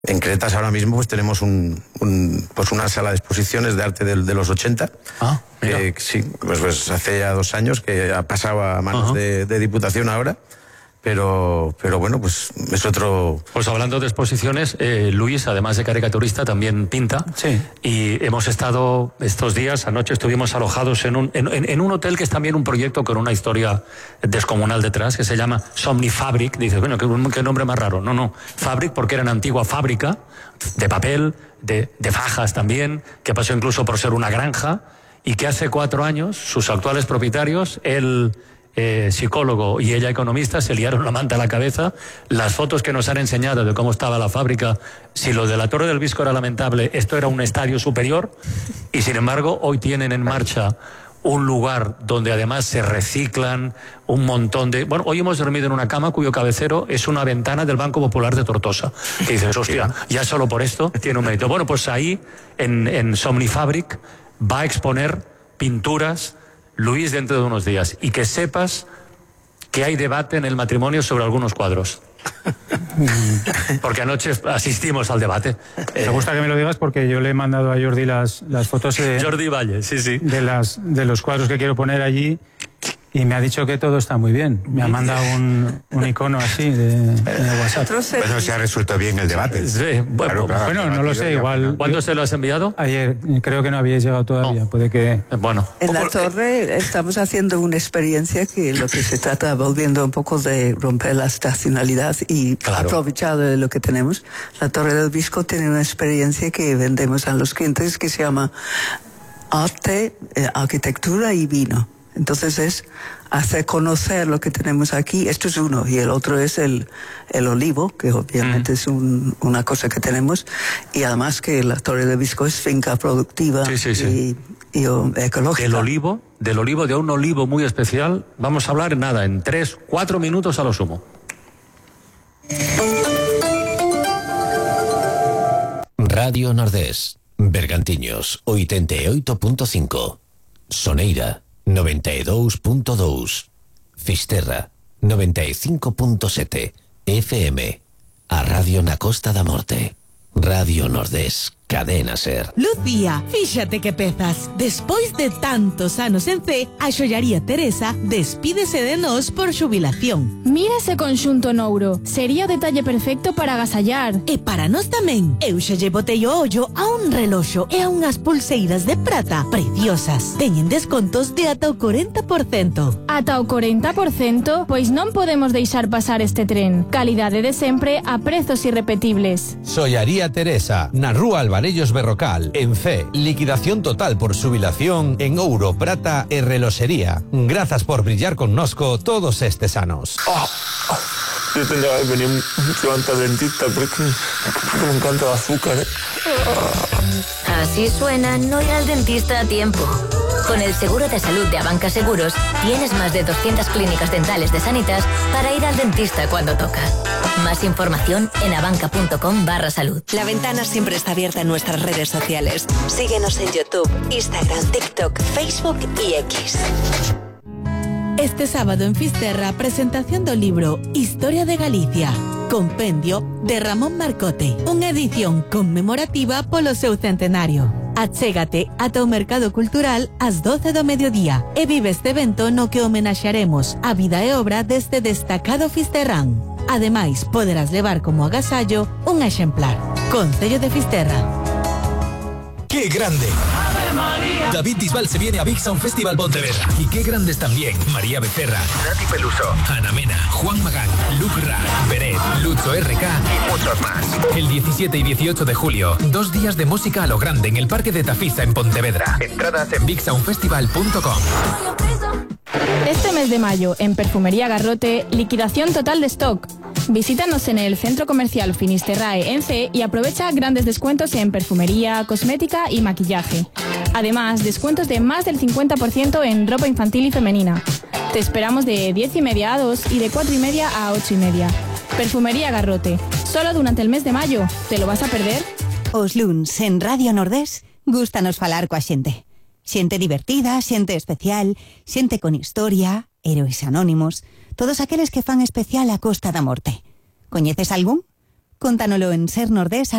En Cretas ahora mismo pues tenemos pues una sala de exposiciones de arte de los 80. Sí, pues hace ya 2 años que ha pasado a manos de Diputación ahora. Pero bueno, pues es otro... Pues hablando de exposiciones, Luis, además de caricaturista, también pinta. Sí. Y hemos estado estos días, anoche estuvimos alojados en un hotel que es también un proyecto con una historia descomunal detrás, que se llama Somnifabric. Dices, bueno, qué nombre más raro. No, Fabric porque era una antigua fábrica de papel, de fajas también, que pasó incluso por ser una granja, y que hace 4 años sus actuales propietarios, él... psicólogo y ella economista, se liaron la manta a la cabeza. Las fotos que nos han enseñado de cómo estaba la fábrica, si lo de la Torre del Visco era lamentable, esto era un estadio superior, y sin embargo hoy tienen en marcha un lugar donde además se reciclan un montón de... Bueno, hoy hemos dormido en una cama cuyo cabecero es una ventana del Banco Popular de Tortosa. Que dices, hostia, ya solo por esto tiene un mérito. Bueno, pues ahí en Somnifabric va a exponer pinturas Luis dentro de unos días, y que sepas que hay debate en el matrimonio sobre algunos cuadros. Porque anoche asistimos al debate. Me gusta que me lo digas porque yo le he mandado a Jordi las fotos Jordi Valle, sí. de los cuadros que quiero poner allí, y me ha dicho que todo está muy bien. Me ha mandado un icono así de WhatsApp. Bueno, se ha resuelto bien el debate. Sí, bueno, no lo sé, igual... ¿Cuándo se lo has enviado? Ayer, creo que no habíais llegado todavía, puede que... Bueno. En la torre estamos haciendo una experiencia que lo que se trata, volviendo un poco de romper la estacionalidad y aprovechar de lo que tenemos. La Torre del Visco tiene una experiencia que vendemos a los clientes que se llama Arte, Arquitectura y Vino. Entonces es hacer conocer lo que tenemos aquí. Esto es uno, y el otro es el olivo, que obviamente es una cosa que tenemos, y además que la Torre del Visco es finca productiva y ecológica. Del olivo, de un olivo muy especial, vamos a hablar en 3-4 minutos a lo sumo. Radio Nordés, Bergantiños, 88.5, Soneira 92.2, Fisterra 95.7, FM, a Radio na Costa da Morte, Radio Nordés, Cadena Ser. Lucía, fíxate que pezas. Despois de tantos anos en C, a xollaría Teresa despídese de nós por xubilación. Mira ese conxunto nouro. Sería o detalle perfecto para agasallar. E para nós tamén. Eu xa lle botei o ollo a un reloxo e a unhas pulseiras de prata preciosas. Teñen descontos de ata o 40%. Ata o 40%? Pois non podemos deixar pasar este tren. Calidade de sempre a prezos irrepetibles. Xollaría Teresa, na Rúa Alvarellos Berrocal, en C. Liquidación total por xubilación en ouro, prata e reloxería. Grazas por brillar connosco todos estes anos. Yo tendría que venir antes al dentista porque me encanta el azúcar. Así suena no ir al dentista a tiempo. Con el seguro de salud de Abanca Seguros tienes más de 200 clínicas dentales de Sanitas para ir al dentista cuando toca. Más información en abanca.com/salud. La ventana siempre está abierta en nuestras redes sociales. Síguenos en YouTube, Instagram, TikTok, Facebook y X. Este sábado en Fisterra, presentación do libro Historia de Galicia, compendio de Ramón Marcote, unha edición conmemorativa polo seu centenario. Achégate ata o Mercado Cultural ás 12 do mediodía e vive este evento no que homenaxearemos a vida e obra deste destacado fisterrán. Ademais, poderás levar como agasallo un exemplar. Concello de Fisterra. ¡Qué grande! David Bisbal se viene a Big Sound Festival Pontevedra. Y qué grandes también María Becerra, Nati Peluso, Ana Mena, Juan Magán, Luke Ra, Beret, Lucho RK y muchos más. El 17 y 18 de julio, 2 días de música a lo grande en el Parque de Tafisa en Pontevedra. Entradas en bigsoundfestival.com. Este mes de mayo, en Perfumería Garrote, liquidación total de stock. Visítanos en el Centro Comercial Finisterrae en C y aprovecha grandes descuentos en perfumería, cosmética y maquillaje. Además, descuentos de más del 50% en ropa infantil y femenina. Te esperamos de 10:30 a 2 y de 4:30 a 8:30. Perfumería Garrote, solo durante el mes de mayo. ¿Te lo vas a perder? Os luns en Radio Nordés gústanos falar coa xente. Xente divertida, xente especial, xente con historia, héroes anónimos, todos aqueles que fan especial a Costa da Morte. Coñeces algún? Contánoslo en